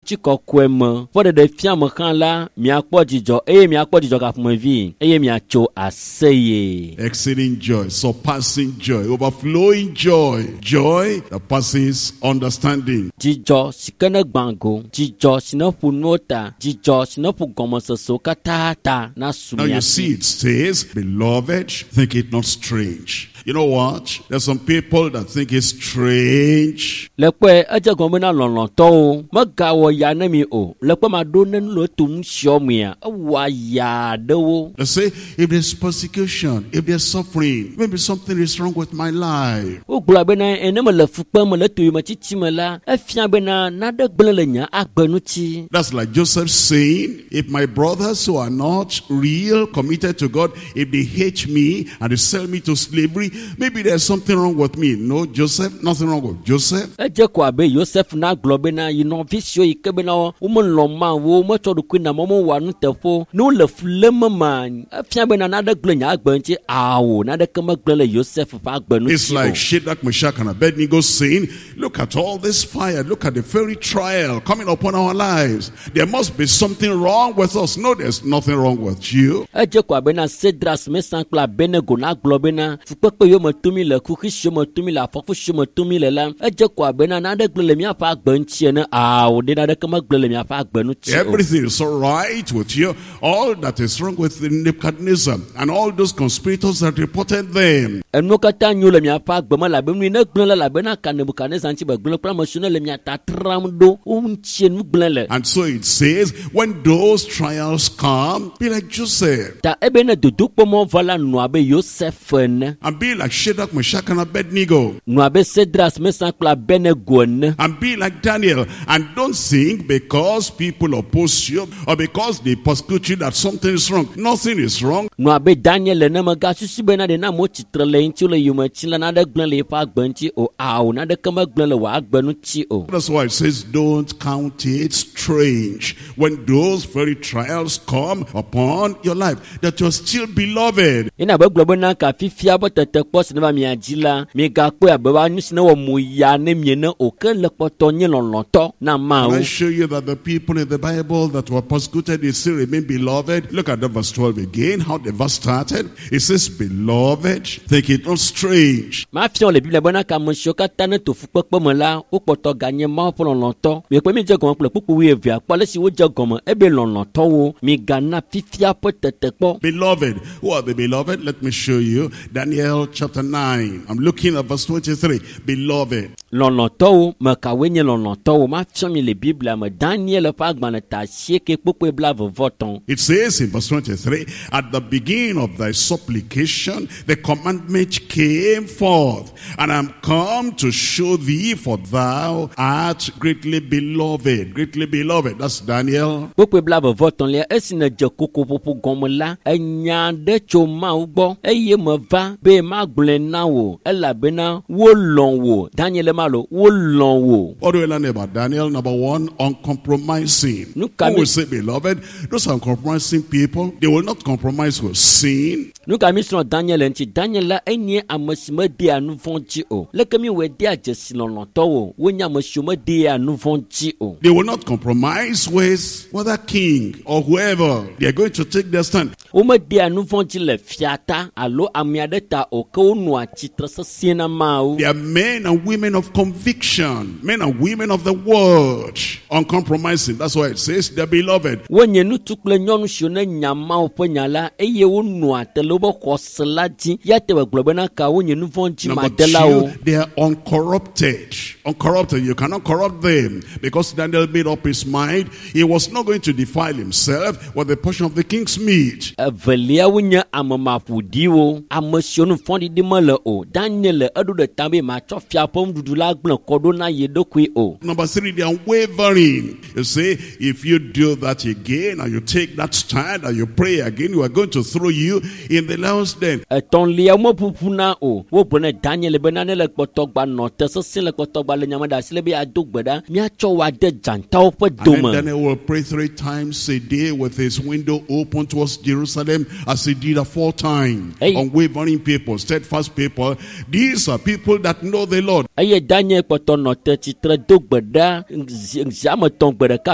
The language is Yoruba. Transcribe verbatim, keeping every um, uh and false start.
chiko kweme for de fiam kan la mi akpo jijo e mi akpo jijo ka fun vi e mi acho aseye. Exceeding joy, surpassing joy, overflowing joy, joy that passes understanding. Jijo sikana gbango, jijo sinofu nota, jijo sinofu gomososo katata na sumia. Now you see it says, beloved, think it not strange. You know what? There's some people that think it's strange. Lekwe aja gomena lolon to magawo ya na mi o lekwe ma do nen lo tum shiomia wa ya dewo. They say if there's persecution, if there's suffering, maybe something is wrong with my life. O gba be na ene me le fupa me le tu ma chichi me la afia be na na de gbele le nya agbanu ti. That's like Joseph saying, if my brothers who are not real, committed to God, if they hate me and they sell me to slavery, maybe there's something wrong with me. No, Joseph, nothing wrong with Joseph. Eje kwa be Joseph na globe na you know visio ikebe na umon lo ma wo mo chodu ku na mo mo wa nu tefo no le flema man afia be na na de gbele nya agbanti awo na de kema gbele Joseph fa agbanu ti. It's like Shadrach, Meshach and Abednego saying, look at all this fire, look at the very trial coming upon our lives. There must be something wrong with us. No, there's nothing wrong with you. Eje kwa be na Cedras Meshach and Abednego na globe na fupepe yo matumi le kukisho matumi la fofusho matumi le la eje kwa be na na de gbele mi afa agbanti na awo de na de kema gbele mi afa agbanu ti. Everything is all right with you. All that is wrong with Nebuchadnezzar and all those conspirators that reported them. Eno kata nyu le mi afa agbama la be mi na gbele la be na ka Nebuchadnezzar nti be gbele promotion le mi atatram do um chie nu gbele le. And so it says, when those trials come, be like Joseph. Ta ebe na dudu pomo vala no abe Joseph ne. And be like Shadrach, Meshach and Abednego. No abe Cedras Meshach and Abednego ne. And be like Daniel. And don't think because people oppose you or because they persecute you that something is wrong. Nothing is wrong. No abe Daniel ne maga susu be na de na mo chitre le nti le yuma chila na de gbele le fa agbanti o awo na de kama gbele wa agbanu ti o. That's why it says don't count it strange when those very trials come upon your life that you're still beloved. Ina be globe na ka fifia bo tete pos na ba mi ajila mi ga pe abeba nusi na wo mu ya na mi na o kan le poto yin loloto na ma o. I show you that the people in the Bible that were persecuted, they still remain beloved. Look at the verse twelve again, how the verse started. It says, beloved, think it not strange. Ma fion le Bible bona ka mo shoka tane to fu pepe mo la o poto ganye ma po loloto. Mi pe mi je gomo pe pupu wi evia pa le si wo je gomo e be loloto wo mi ga na fifia po tete po. Beloved, who are the beloved? Let me show you. Daniel chapter nine. I'm looking at verse twenty-three. Beloved. Loloto wo ma ka wenye loloto wo ma fion mi le Bible ma Daniel pa gbana ta sieke pupu bla voton. It says in verse twenty-three, at the beginning of thy supplication, the commandment came forth, and I am come to show thee, for thou art greatly beloved. Greatly beloved. That's Daniel. Pupu bla voton le esina je koko pupu gomola enya de choma ugbo eye mo va be ma glen na wo ela be na wo lon wo Daniel malo wo lon wo. What do we learn about Daniel? Number one, uncompromising. Who will say beloved? Those uncompromising people, they will not compromise with sin. Nu ka mi so Daniel enti Daniel la enye amasima de anu fonti o. Le ka mi we de ajesilon to wo wonya amasima de anu fonti o. They will not compromise with whether king or whoever. They are going to take their stand. O ma de anu fonti le fiata alo amiade ta o ka onu a chitra sasiena ma o. They are men and women of conviction, men and women of the word, uncompromising. That's why it says they're beloved. Wonye nu tukle nyonu shona nyama o panyala eye onu atelo bo koslati yate we globena ka wonye nu fonti madela o. They are uncorrupted. Uncorrupted. You cannot corrupt them, because Daniel made up his mind he was not going to defile himself with the portion of the king's meat. Velia wonya amama pudiwo amasionu fondi di mala o Daniel adu de tambe ma chofia pom dudula gbon kodona yedokwe o. Number three, they are unwavering. You say, if you do that again and you take that stand and you pray again, we are going to throw you in the lion's den. Eton lia mo pupuna o wo bone Daniel benane le potogba no teso sin le potogba le nyamada silebe adogbeda mi acho wa de janta o pe doma. And Daniel will pray three times a day with his window open towards Jerusalem, as he did aforetime. Hey. Unwavering people, steadfast people. These are people that know the Lord. Aye Daniel potono te chitre dogbeda nzama tongbeda ka